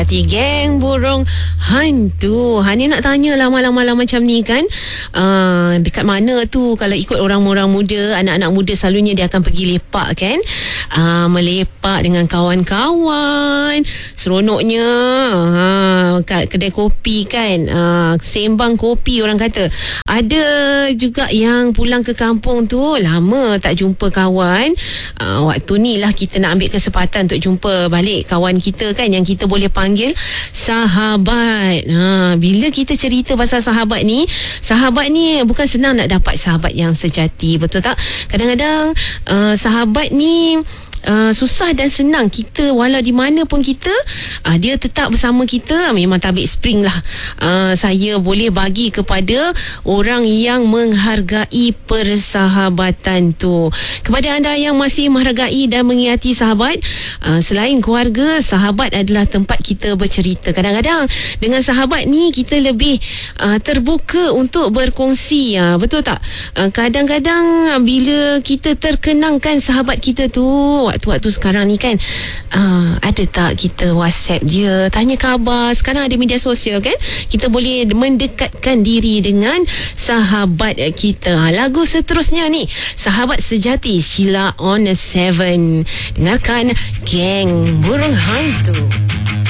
Hati geng burung hantu. Hani nak tanya lah malam-malam macam ni kan, dekat mana tu kalau ikut orang-orang muda, anak-anak muda selalunya dia akan pergi lepak kan, melepak dengan kawan-kawan, seronoknya kat kedai kopi kan, sembang kopi orang kata. Ada juga yang pulang ke kampung tu, lama tak jumpa kawan, waktu ni lah kita nak ambil kesempatan untuk jumpa balik kawan kita kan, yang kita boleh panggil sahabat. Bila kita cerita pasal sahabat ni bukan senang nak dapat sahabat yang sejati, betul tak? Kadang-kadang sahabat ni susah dan senang. Kita walau di mana pun kita, dia tetap bersama kita. Memang tabik spring lah. Saya boleh bagi kepada orang yang menghargai persahabatan tu. Kepada anda yang masih menghargai dan mengingati sahabat, selain keluarga, sahabat adalah tempat kita bercerita. Kadang-kadang dengan sahabat ni kita lebih terbuka untuk berkongsi, betul tak? Kadang-kadang bila kita terkenangkan sahabat kita tu, waktu-waktu sekarang ni kan, ada tak kita WhatsApp dia, tanya khabar. Sekarang ada media sosial kan, kita boleh mendekatkan diri dengan sahabat kita. Lagu seterusnya ni, Sahabat Sejati, Sheila on 7. Dengarkan Geng Burung Hantu.